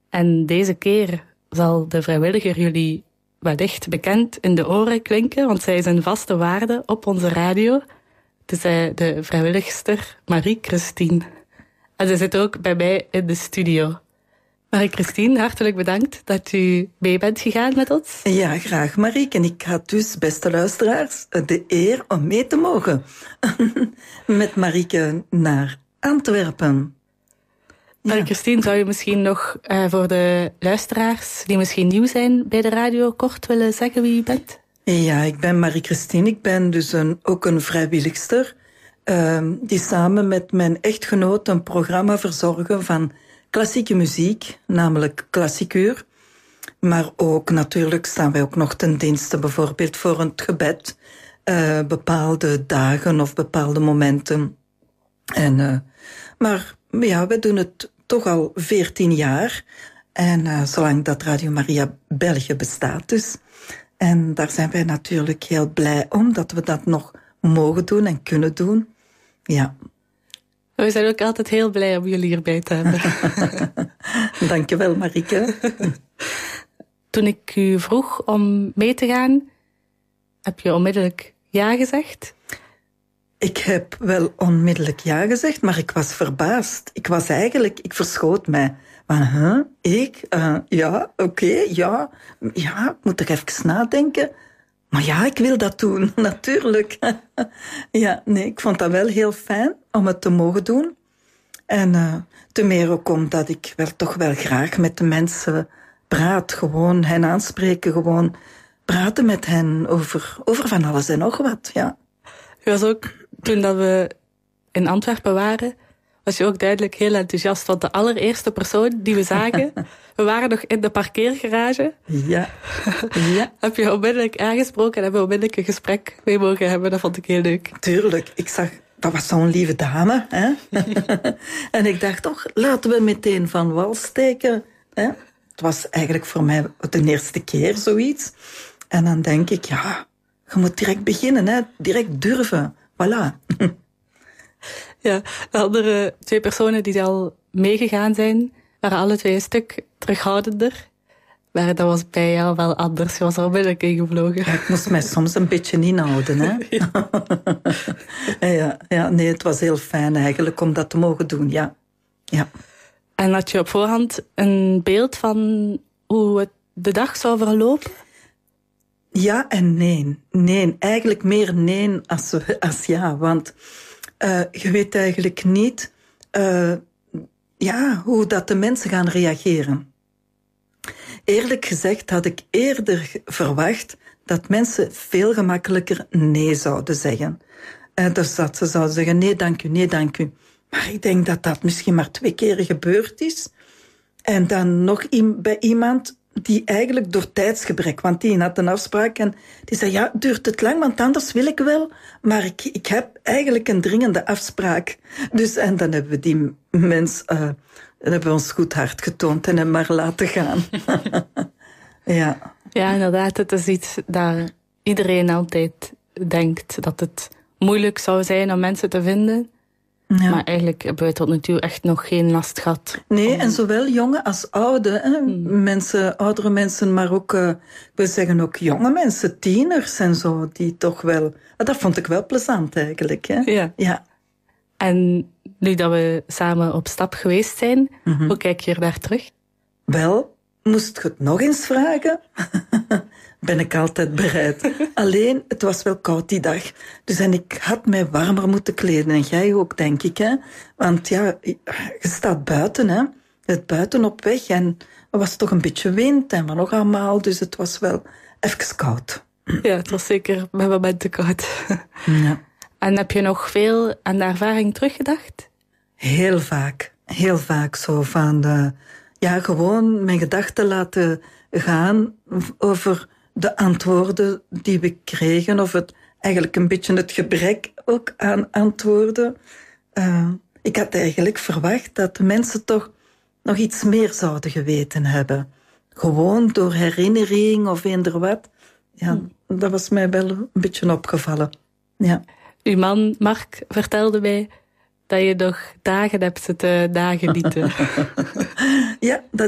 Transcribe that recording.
En deze keer zal de vrijwilliger jullie wellicht bekend in de oren klinken, want zij is een vaste waarde op onze radio. Het is de vrijwilligster Marie-Christine. En ze zit ook bij mij in de studio. Marie-Christine, hartelijk bedankt dat u mee bent gegaan met ons. Ja, graag Marieke. En ik had dus, beste luisteraars, de eer om mee te mogen met Marieke naar Antwerpen. Marie-Christine, zou je misschien nog voor de luisteraars die misschien nieuw zijn bij de radio kort willen zeggen wie u bent? Ja, ik ben Marie-Christine. Ik ben dus ook een vrijwilligster die samen met mijn echtgenoot een programma verzorgen van klassieke muziek, namelijk Klassieker. Maar ook natuurlijk staan wij ook nog ten dienste bijvoorbeeld voor het gebed, bepaalde dagen of bepaalde momenten. Maar ja, we doen het toch al 14 jaar. En zolang dat Radio Maria België bestaat dus. En daar zijn wij natuurlijk heel blij om dat we dat nog mogen doen en kunnen doen. Ja. We zijn ook altijd heel blij om jullie hierbij te hebben. Dankjewel, Marieke. Toen ik u vroeg om mee te gaan, heb je onmiddellijk ja gezegd? Ik heb wel onmiddellijk ja gezegd, maar ik was verbaasd. Ik verschoot mij. Van, ik? Ja, oké, ja. Ja, ik moet er even nadenken. Maar ja, ik wil dat doen, natuurlijk. Ja, nee, ik vond dat wel heel fijn om het te mogen doen. En te meer ook omdat ik toch wel graag met de mensen praat. Gewoon hen aanspreken, gewoon praten met hen over van alles en nog wat, ja. U was ook, toen dat we in Antwerpen waren, was je ook duidelijk heel enthousiast. Want de allereerste persoon die we zagen, we waren nog in de parkeergarage. Ja. Ja. Heb je onmiddellijk aangesproken en hebben we onmiddellijk een gesprek mee mogen hebben. Dat vond ik heel leuk. Tuurlijk. Ik zag, dat was zo'n lieve dame. Hè? En ik dacht toch, laten we meteen van wal steken. Hè? Het was eigenlijk voor mij de eerste keer zoiets. En dan denk ik, ja, je moet direct beginnen. Hè? Direct durven. Voilà. Ja, de andere 2 personen die al meegegaan zijn, waren alle 2 een stuk terughoudender. Maar dat was bij jou wel anders. Je was er onmiddellijk ingevlogen. Ja, ik moest mij soms een beetje inhouden, hè. Ja, nee, het was heel fijn eigenlijk om dat te mogen doen, ja. Ja. En had je op voorhand een beeld van hoe het de dag zou verlopen? Ja en nee. Nee, eigenlijk meer nee als ja, want je weet eigenlijk niet hoe dat de mensen gaan reageren. Eerlijk gezegd had ik eerder verwacht dat mensen veel gemakkelijker nee zouden zeggen. Dus dat ze zouden zeggen, nee dank u, nee dank u. Maar ik denk dat dat misschien maar 2 keer gebeurd is. En dan nog bij iemand die eigenlijk door tijdsgebrek, want die had een afspraak en die zei, ja, duurt het lang, want anders wil ik wel, maar ik heb eigenlijk een dringende afspraak. Dus, en dan hebben we die mens, dan hebben we ons goed hart getoond en hem maar laten gaan. Ja. Ja, inderdaad, het is iets dat iedereen altijd denkt, dat het moeilijk zou zijn om mensen te vinden. Ja. Maar eigenlijk hebben we tot nu toe echt nog geen last gehad. Nee, en zowel jonge als oude mensen, oudere mensen, maar ook, we zeggen ook jonge mensen, tieners en zo, die toch wel, dat vond ik wel plezant eigenlijk. Hè? Ja. Ja. En nu dat we samen op stap geweest zijn, hoe kijk je er naar terug? Wel, moest je het nog eens vragen? Ben ik altijd bereid. Alleen, het was wel koud die dag. Dus en ik had mij warmer moeten kleden. En jij ook, denk ik. Hè? Want ja, je staat buiten. Hè? Het buiten op weg. En er was toch een beetje wind. En we nog allemaal. Dus het was wel even koud. Ja, het was zeker met momenten koud. Ja. En heb je nog veel aan de ervaring teruggedacht? Heel vaak. Heel vaak zo van gewoon mijn gedachten laten gaan over de antwoorden die we kregen, of eigenlijk een beetje het gebrek ook aan antwoorden. Ik had eigenlijk verwacht dat de mensen toch nog iets meer zouden geweten hebben. Gewoon door herinnering of eender wat. Ja, dat was mij wel een beetje opgevallen. Ja. Uw man, Mark, vertelde mij dat je nog dagen hebt zitten nagenieten. Ja, dat